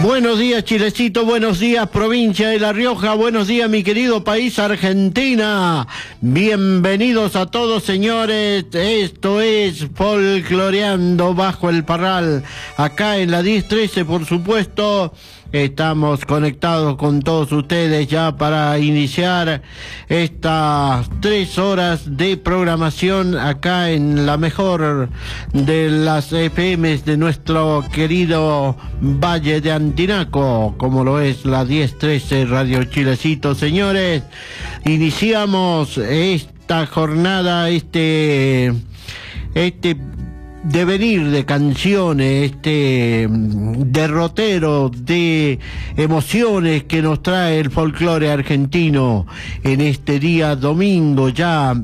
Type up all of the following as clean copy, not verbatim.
Buenos días, Chilecito, buenos días, provincia de La Rioja, buenos días, mi querido país, Argentina. Bienvenidos a todos, señores. Esto es Folcloreando Bajo el Parral, acá en la 1013, por supuesto. Estamos conectados con todos ustedes ya para iniciar estas 3 horas de programación acá en la mejor de las FMs de nuestro querido Valle de Antinaco, como lo es la 1013 Radio Chilecito. Señores, iniciamos esta jornada, este devenir de canciones, este derrotero de emociones que nos trae el folclore argentino en este día domingo, ya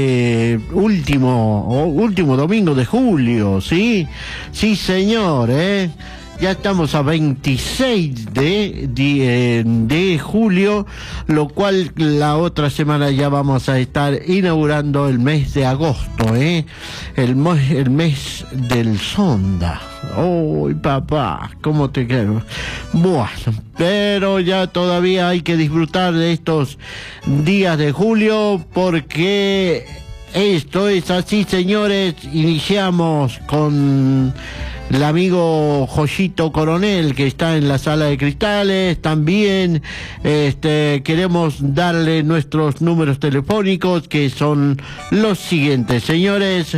último domingo de julio, ¿sí? Sí, señor, ya estamos a 26 de julio, lo cual la otra semana ya vamos a estar inaugurando el mes de agosto, el mes del Sonda. ¡Uy, papá! ¿Cómo te quiero? Bueno, pero ya todavía hay que disfrutar de estos días de julio porque esto es así, señores. Iniciamos con el amigo Joyito Coronel, que está en la sala de cristales. También queremos darle nuestros números telefónicos, que son los siguientes, señores.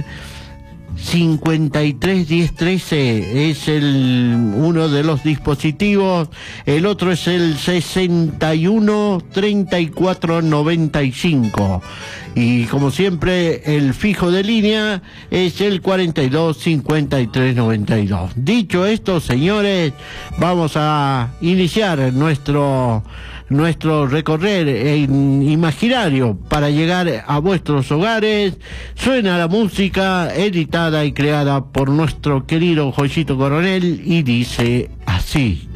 53 10 13 es uno de los dispositivos, el otro es el 61 34 95 y como siempre el fijo de línea es el 42 53 92. Dicho esto, señores, vamos a iniciar nuestro recorrer imaginario para llegar a vuestros hogares. Suena la música editada y creada por nuestro querido Joyito Coronel y dice así.